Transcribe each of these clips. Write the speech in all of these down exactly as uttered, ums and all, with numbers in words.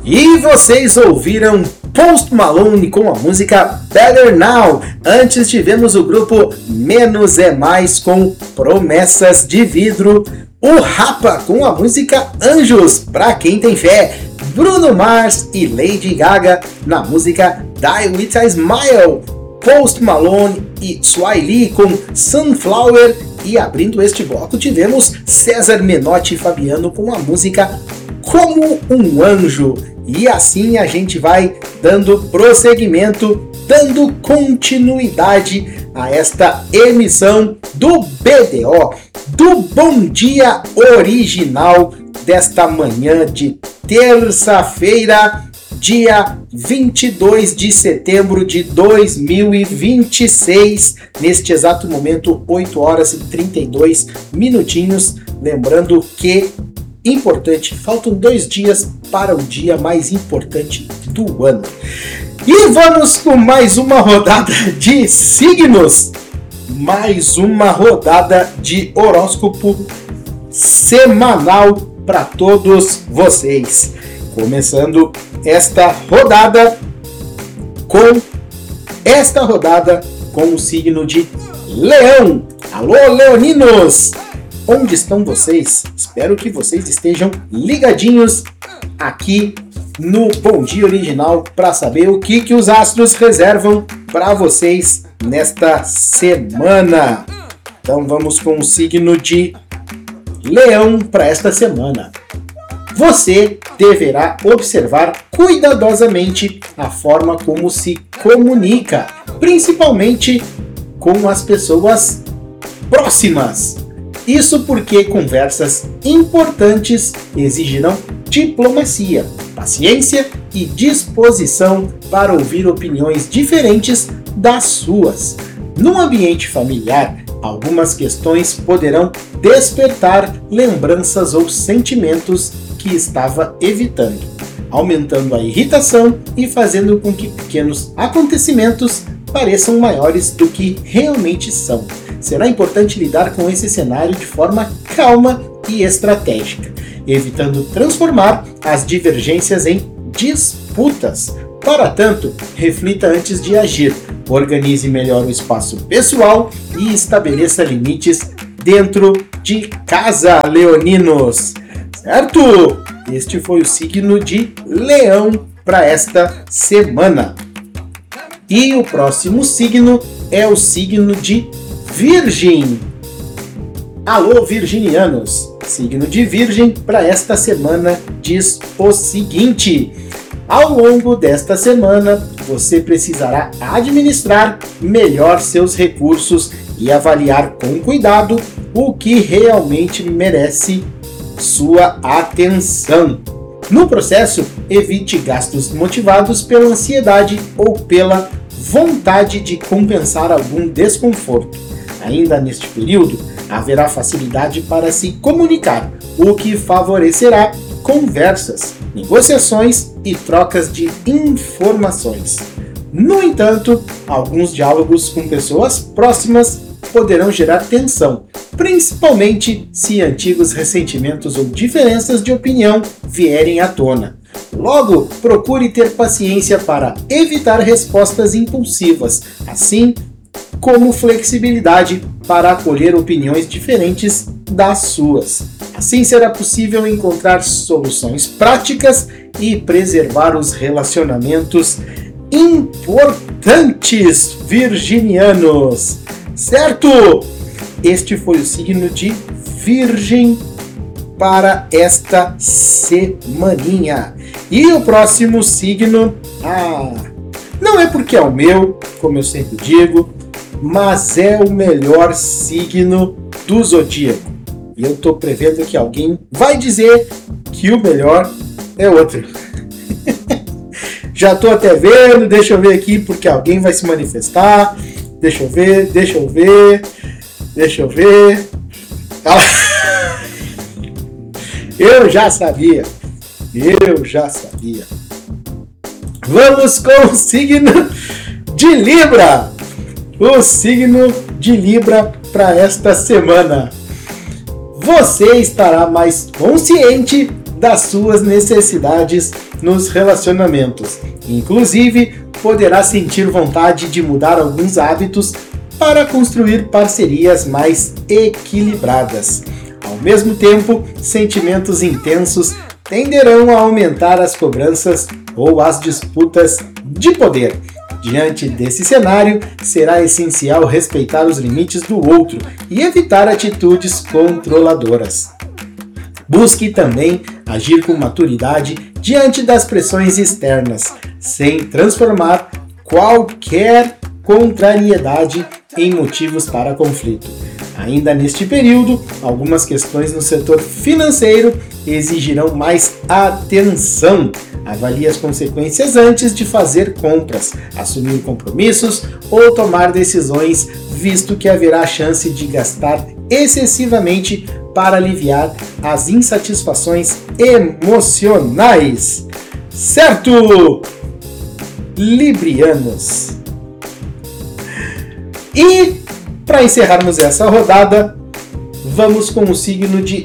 E vocês ouviram Post Malone com a música Better Now. Antes tivemos o grupo Menos é Mais com Promessas de Vidro. O Rapa com a música Anjos, pra quem tem fé. Bruno Mars e Lady Gaga na música Die With a Smile. Post Malone e Swae Lee com Sunflower. E abrindo este bloco tivemos César Menotti e Fabiano com a música Como um Anjo. E assim a gente vai dando prosseguimento, dando continuidade a esta emissão do B D O, do Bom Dia Original desta manhã de terça-feira, dia vinte e dois de setembro de dois mil e vinte e seis, neste exato momento, oito horas e trinta e dois minutinhos. Lembrando que, importante, faltam dois dias para o dia mais importante do ano. E vamos com mais uma rodada de signos, mais uma rodada de horóscopo semanal para todos vocês. Começando esta rodada com esta rodada com o signo de Leão. Alô, leoninos! Onde estão vocês? Espero que vocês estejam ligadinhos aqui no Bom Dia Original para saber o que, que os astros reservam para vocês nesta semana. Então vamos com o signo de Leão para esta semana. Você deverá observar cuidadosamente a forma como se comunica, principalmente com as pessoas próximas. Isso porque conversas importantes exigirão diplomacia, paciência e disposição para ouvir opiniões diferentes das suas. No ambiente familiar, algumas questões poderão despertar lembranças ou sentimentos que estava evitando, aumentando a irritação e fazendo com que pequenos acontecimentos pareçam maiores do que realmente são. Será importante lidar com esse cenário de forma calma e estratégica, evitando transformar as divergências em disputas. Para tanto, reflita antes de agir, organize melhor o espaço pessoal e estabeleça limites dentro de casa, leoninos. Certo? Este foi o signo de Leão para esta semana. E o próximo signo é o signo de Virgem. Alô, virginianos! Signo de Virgem para esta semana diz o seguinte: ao longo desta semana, você precisará administrar melhor seus recursos e avaliar com cuidado o que realmente merece sua atenção. No processo, evite gastos motivados pela ansiedade ou pela vontade de compensar algum desconforto. Ainda neste período, haverá facilidade para se comunicar, o que favorecerá conversas, negociações e trocas de informações. No entanto, alguns diálogos com pessoas próximas poderão gerar tensão, principalmente se antigos ressentimentos ou diferenças de opinião vierem à tona. Logo, procure ter paciência para evitar respostas impulsivas, assim como flexibilidade para acolher opiniões diferentes das suas. Assim será possível encontrar soluções práticas e preservar os relacionamentos importantes, virginianos. Certo? Este foi o signo de Virgem para esta semaninha. E o próximo signo, ah, não é porque é o meu, como eu sempre digo, mas é o melhor signo do zodíaco. E eu estou prevendo que alguém vai dizer que o melhor é outro. Já estou até vendo, deixa eu ver aqui, porque alguém vai se manifestar. Deixa eu ver, deixa eu ver, deixa eu ver. Eu já sabia, eu já sabia. Vamos com o signo de Libra. O signo de Libra para esta semana. Você estará mais consciente das suas necessidades nos relacionamentos. Inclusive, poderá sentir vontade de mudar alguns hábitos para construir parcerias mais equilibradas. Ao mesmo tempo, sentimentos intensos tenderão a aumentar as cobranças ou as disputas de poder. Diante desse cenário, será essencial respeitar os limites do outro e evitar atitudes controladoras. Busque também agir com maturidade diante das pressões externas, sem transformar qualquer contrariedade em motivos para conflito. Ainda neste período, algumas questões no setor financeiro exigirão mais atenção. Avalie as consequências antes de fazer compras, assumir compromissos ou tomar decisões, visto que haverá chance de gastar excessivamente para aliviar as insatisfações emocionais. Certo, librianos? E para encerrarmos essa rodada, vamos com o signo de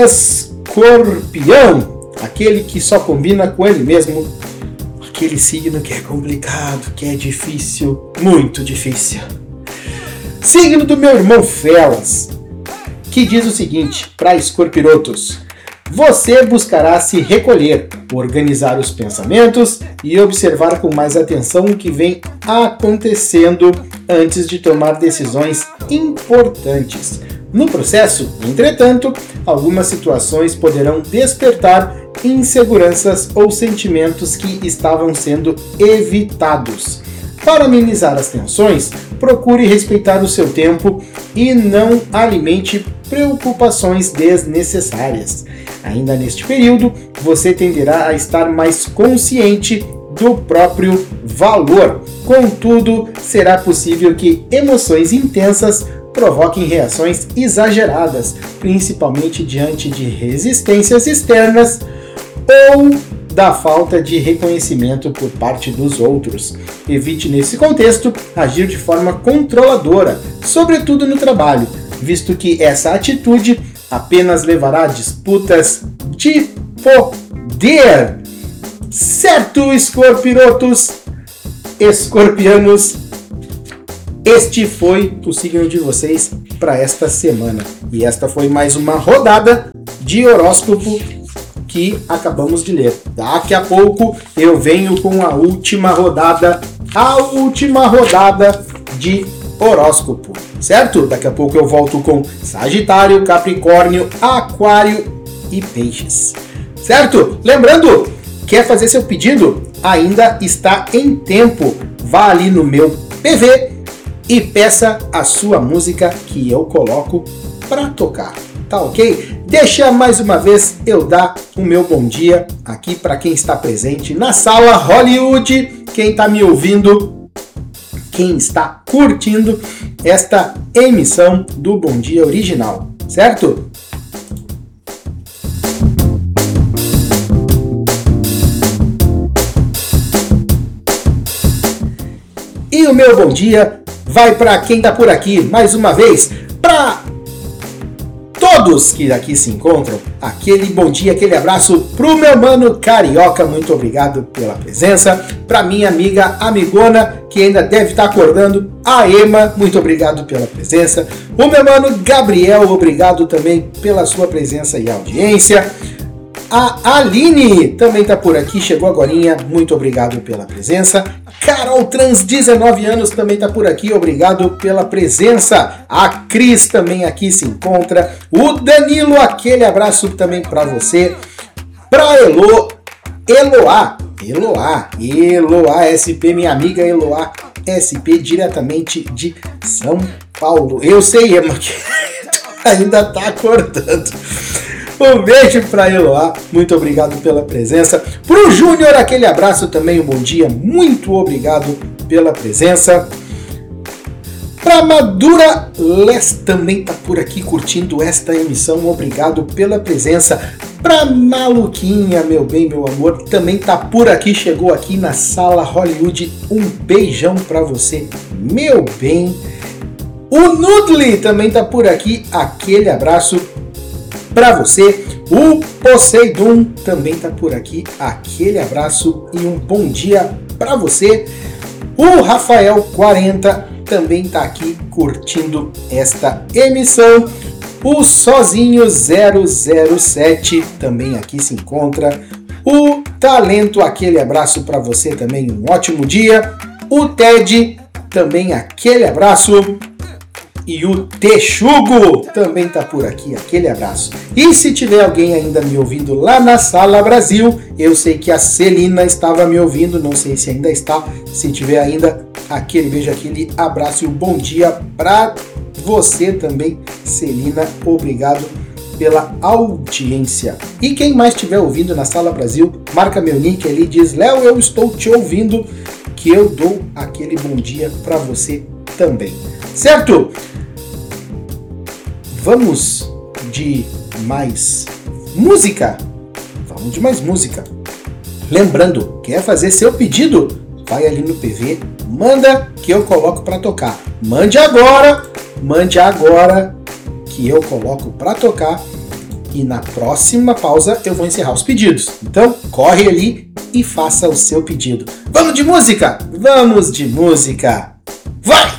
Escorpião, aquele que só combina com ele mesmo, aquele signo que é complicado, que é difícil, muito difícil. Signo do meu irmão Felas, que diz o seguinte para Escorpirotos: você buscará se recolher, organizar os pensamentos e observar com mais atenção o que vem acontecendo antes de tomar decisões importantes. No processo, entretanto, algumas situações poderão despertar inseguranças ou sentimentos que estavam sendo evitados. Para amenizar as tensões, procure respeitar o seu tempo e não alimente preocupações desnecessárias. Ainda neste período, você tenderá a estar mais consciente do próprio valor. Contudo, será possível que emoções intensas provoquem reações exageradas, principalmente diante de resistências externas ou da falta de reconhecimento por parte dos outros. Evite, nesse contexto, agir de forma controladora, sobretudo no trabalho, visto que essa atitude apenas levará a disputas de poder. Certo, escorpirotos, escorpianos? Este foi o signo de vocês para esta semana. E esta foi mais uma rodada de horóscopo que acabamos de ler. Daqui a pouco eu venho com a última rodada, a última rodada de horóscopo, certo? Daqui a pouco eu volto com Sagitário, Capricórnio, Aquário e Peixes, certo? Lembrando, quer fazer seu pedido? Ainda está em tempo. Vá ali no meu P V e peça a sua música que eu coloco para tocar, tá ok? Deixa mais uma vez eu dar o meu bom dia aqui para quem está presente na sala Hollywood, quem está me ouvindo, quem está curtindo esta emissão do Bom Dia Original, certo? E o meu bom dia vai para quem está por aqui, mais uma vez, para todos que aqui se encontram, aquele bom dia, aquele abraço pro meu mano Carioca, muito obrigado pela presença, pra minha amiga amigona, que ainda deve estar acordando, a Ema, muito obrigado pela presença, o meu mano Gabriel, obrigado também pela sua presença e audiência, a Aline também tá por aqui, chegou agorinha, muito obrigado pela presença. Carol Trans, dezenove anos, também tá por aqui, obrigado pela presença. A Cris também aqui se encontra. O Danilo, aquele abraço também para você. Pra Elo, Eloá, Eloá, Eloá S P, minha amiga Eloá S P, diretamente de São Paulo. Eu sei, Emma, que ainda tá acordando. Um beijo para Eloá, muito obrigado pela presença. Pro Júnior, aquele abraço também, um bom dia, muito obrigado pela presença. Pra Madura Les também tá por aqui curtindo esta emissão, obrigado pela presença. Pra Maluquinha, meu bem, meu amor, também tá por aqui, chegou aqui na sala Hollywood, um beijão pra você, meu bem. O Nudley também tá por aqui, aquele abraço para você. O Poseidon também tá por aqui. Aquele abraço e um bom dia para você. O Rafael quarenta também tá aqui curtindo esta emissão. O Sozinho zero zero sete também aqui se encontra. O Talento, aquele abraço para você também, um ótimo dia. O Ted, também aquele abraço. E o Texugo também tá por aqui, aquele abraço. E se tiver alguém ainda me ouvindo lá na Sala Brasil, eu sei que a Celina estava me ouvindo, não sei se ainda está. Se tiver ainda, aquele beijo, aquele abraço e um bom dia para você também, Celina. Obrigado pela audiência. E quem mais estiver ouvindo na Sala Brasil, marca meu nick ali, diz: Léo, eu estou te ouvindo, que eu dou aquele bom dia para você também. Certo? Vamos de mais música? Vamos de mais música. Lembrando, quer fazer seu pedido? Vai ali no P V, manda que eu coloco para tocar. Mande agora, mande agora que eu coloco para tocar. E na próxima pausa eu vou encerrar os pedidos. Então, corre ali e faça o seu pedido. Vamos de música? Vamos de música! Vai!